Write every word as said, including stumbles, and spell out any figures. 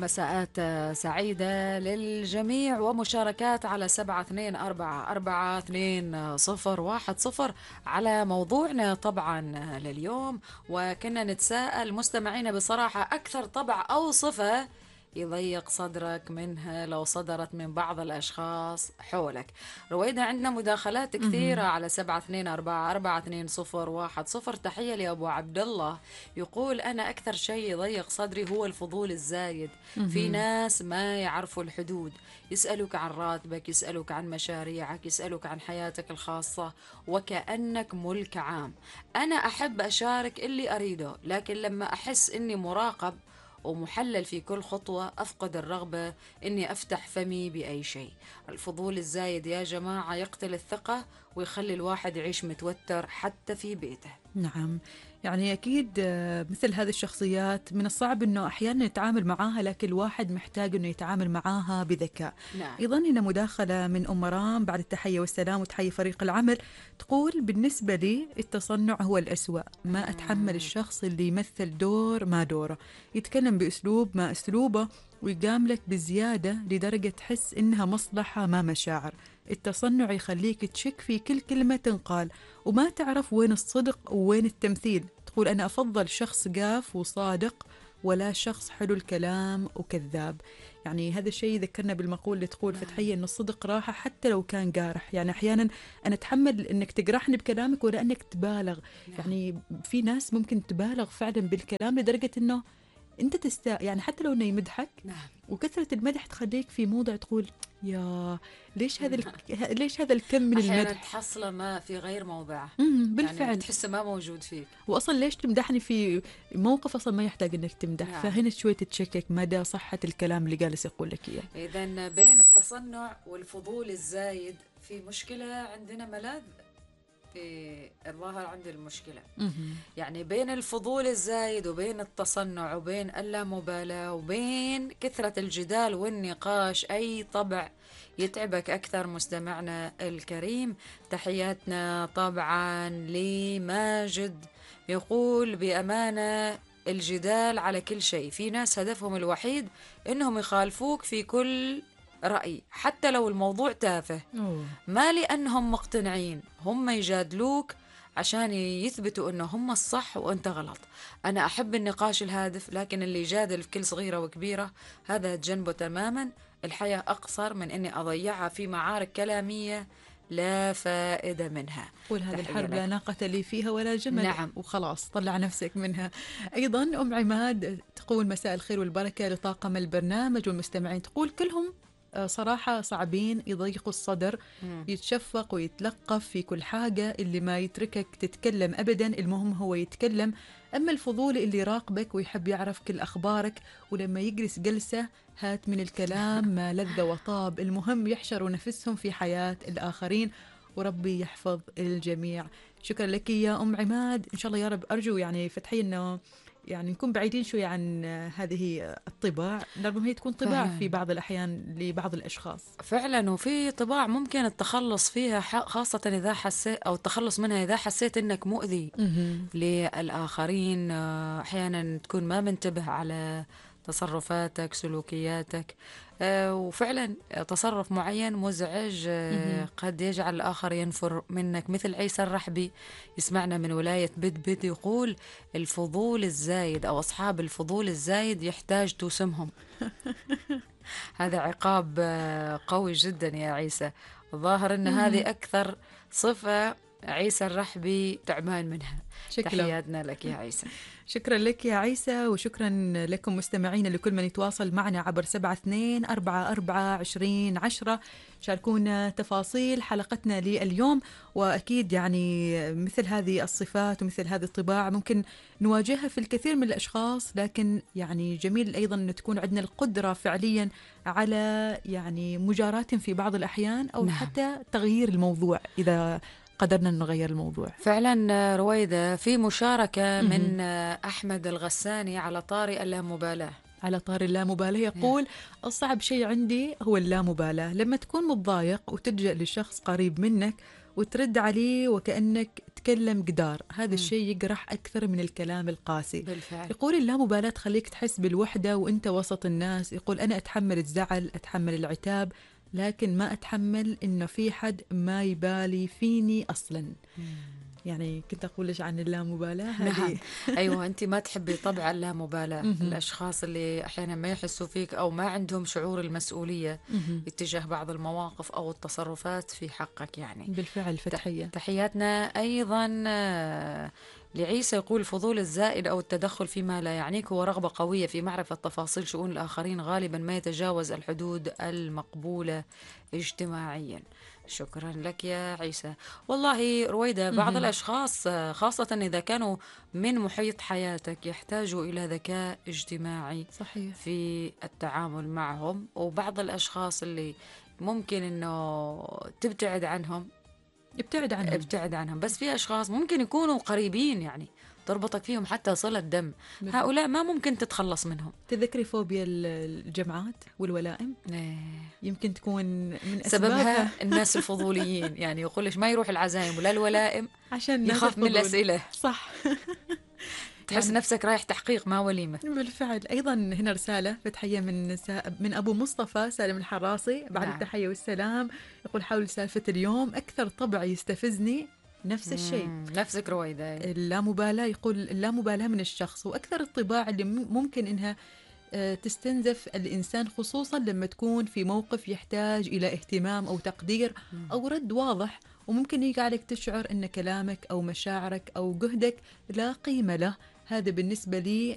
مساءات سعيدة للجميع ومشاركات على سبعة اثنين أربعة أربعة اثنين صفر واحد صفر على موضوعنا طبعا لليوم. وكنا نتساءل مستمعينا بصراحة أكثر طبع أو صفة يضيق صدرك منها لو صدرت من بعض الأشخاص حولك. رويدا عندنا مداخلات كثيرة مهم. على سبعة اثنين أربعة أربعة اثنين صفر واحد صفر. تحية لأبو عبد الله، يقول أنا أكثر شيء يضيق صدري هو الفضول الزايد. في مهم. ناس ما يعرفوا الحدود، يسألوك عن راتبك، يسألوك عن مشاريعك، يسألوك عن حياتك الخاصة وكأنك ملك عام. أنا أحب أشارك اللي أريده، لكن لما أحس أني مراقب ومحلل في كل خطوة أفقد الرغبة إني أفتح فمي بأي شيء. الفضول الزايد يا جماعة يقتل الثقة ويخلي الواحد يعيش متوتر حتى في بيته. نعم، يعني أكيد آه، مثل هذه الشخصيات من الصعب أنه أحيانا نتعامل معاها، لكن الواحد محتاج أنه يتعامل معاها بذكاء. نعم. أيضا هنا مداخلة من أم مرام بعد التحية والسلام وتحية فريق العمل، تقول بالنسبة لي التصنع هو الأسوأ، ما أتحمل مم. الشخص اللي يمثل دور ما دوره، يتكلم بأسلوب ما أسلوبه ويجاملك بزيادة لدرجة تحس إنها مصلحة ما مشاعر. التصنع يخليك تشك في كل كلمة تنقال وما تعرف وين الصدق ووين التمثيل. تقول أنا أفضل شخص قاف وصادق ولا شخص حلو الكلام وكذاب. يعني هذا الشيء ذكرنا بالمقولة اللي تقول فتحية أن الصدق راحة حتى لو كان قارح. يعني أحيانا أنا أتحمل أنك تقرحني بكلامك ولا أنك تبالغ. يعني في ناس ممكن تبالغ فعلا بالكلام لدرجة أنه أنت تستا يعني حتى لو أنه يمدحك، نعم. وكثرة المدح تخليك في موضع تقول يا ليش هذا الك... ليش هذا الكم من أحيانا المدح. تحصله ما في غير موضعه، امم يعني بالفعل. تحسه ما موجود فيك. واصلا ليش تمدحني في موقف اصلا ما يحتاج انك تمدح؟ نعم. فهنا شوي تتشكك مدى صحة الكلام اللي جالس يقول لك اياه. إذا بين التصنع والفضول الزايد في مشكلة عندنا ملاذ، في الظاهر عندي المشكلة. مهم. يعني بين الفضول الزايد وبين التصنع وبين اللامبالاة وبين كثرة الجدال والنقاش، أي طبع يتعبك أكثر مستمعنا الكريم؟ تحياتنا طبعا لماجد، يقول بأمانة الجدال على كل شيء، في ناس هدفهم الوحيد إنهم يخالفوك في كل رأي حتى لو الموضوع تافه، أوه. ما لأنهم مقتنعين، هم يجادلوك عشان يثبتوا أنه هم الصح وأنت غلط. أنا أحب النقاش الهادف، لكن اللي يجادل في كل صغيرة وكبيرة هذا جنبه تماما. الحياة أقصر من أني أضيعها في معارك كلامية لا فائدة منها. قول هذه تحية الحرب لا لك. ناقة لي فيها ولا جمل، نعم. وخلاص طلع نفسك منها. أيضا أم عماد تقول مساء الخير والبركة لطاقم البرنامج والمستمعين، تقول كلهم آه، صراحة صعبين يضيقوا الصدر، مم. يتشفق ويتلقف في كل حاجة، اللي ما يتركك تتكلم أبدا المهم هو يتكلم. أما الفضول اللي يراقبك ويحب يعرف كل أخبارك، ولما يجلس جلسة هات من الكلام ما لذ وطاب، المهم يحشروا نفسهم في حياة الآخرين، وربي يحفظ الجميع. شكرا لك يا أم عماد، إن شاء الله يا رب. أرجو يعني فتحي أنه يعني نكون بعيدين شوي عن هذه الطباع، ربما هي تكون طباع في فعلا. بعض الأحيان لبعض الأشخاص. فعلا، وفي طباع ممكن التخلص فيها ح- خاصة إذا حسيت، أو التخلص منها إذا حسيت إنك مؤذي مهم. للآخرين. آه، أحيانا تكون ما منتبه على تصرفاتك سلوكياتك، آه، وفعلا تصرف معين مزعج آه، مهم. قد يجعل الآخر ينفر منك، مثل عيسى الرحبي يسمعنا من ولاية بدبد، يقول الفضول الزايد أو أصحاب الفضول الزايد يحتاج توسمهم. هذا عقاب آه، قوي جدا يا عيسى. الظاهر أن مهم. هذه أكثر صفة عيسى الرحبي تعبان منها. شكله. تحياتنا لك يا عيسى. شكرا لك يا عيسى، وشكرا لكم مستمعين لكل من يتواصل معنا عبر سبعة اثنين أربعة أربعة عشرين عشرة. شاركونا تفاصيل حلقتنا لليوم، وأكيد يعني مثل هذه الصفات ومثل هذه الطباع ممكن نواجهها في الكثير من الأشخاص، لكن يعني جميل أيضا أن تكون عندنا القدرة فعليا على يعني مجاراة في بعض الأحيان، أو نعم. حتى تغيير الموضوع إذا قدرنا نغير الموضوع. فعلا آه، رويدة، في مشاركة مهم. من آه، أحمد الغساني على طارئ اللامبالاة. على طار اللامبالاة يقول أصعب شيء عندي هو اللامبالاة، لما تكون متضايق وتلجأ لشخص قريب منك وترد عليه وكأنك تكلم جدار. هذا الشيء يجرح أكثر من الكلام القاسي. بالفعل. يقول اللامبالاة تخليك تحس بالوحدة وأنت وسط الناس. يقول أنا أتحمل الزعل، أتحمل العتاب، لكن ما أتحمل إنه في حد ما يبالي فيني أصلا. يعني كنت أقول لك عن اللامبالاة. نعم. أيوة، أنت ما تحبي طبعا اللامبالاة، الأشخاص اللي أحيانا ما يحسوا فيك أو ما عندهم شعور المسؤولية اتجاه بعض المواقف أو التصرفات في حقك. يعني بالفعل فتحية. تحياتنا أيضا لعيسى. يقول الفضول الزائد أو التدخل فيما لا يعنيك هو رغبة قوية في معرفة تفاصيل شؤون الآخرين، غالبا ما يتجاوز الحدود المقبولة اجتماعيا. شكرا لك يا عيسى. والله رويدة، بعض الأشخاص خاصة إذا كانوا من محيط حياتك يحتاجوا إلى ذكاء اجتماعي صحيح. في التعامل معهم، وبعض الأشخاص اللي ممكن إنه تبتعد عنهم ابتعد عنهم ابتعد عنهم بس في أشخاص ممكن يكونوا قريبين، يعني تربطك فيهم حتى صلة دم. بالفعل. هؤلاء ما ممكن تتخلص منهم. تذكري فوبيا الجمعات والولائم؟ إيه. يمكن تكون من سببها الناس الفضوليين، يعني يقول ليش ما يروح العزايم ولا الولائم عشان يخاف من الأسئلة. صح. تحس يعني نفسك رايح تحقيق ما وليمة. بالفعل. أيضا هنا رسالة فتحية من سا... من أبو مصطفى سالم الحراسي بعد نعم. التحية والسلام. يقول حول سالفة اليوم، أكثر طبع يستفزني نفس الشيء، نفسك رويدة، اللامبالاة. يقول اللامبالاة من الشخص، وأكثر الطباع اللي ممكن إنها تستنزف الإنسان، خصوصا لما تكون في موقف يحتاج إلى اهتمام أو تقدير أو رد واضح، وممكن يجعلك تشعر أن كلامك أو مشاعرك أو جهدك لا قيمة له. هذا بالنسبة لي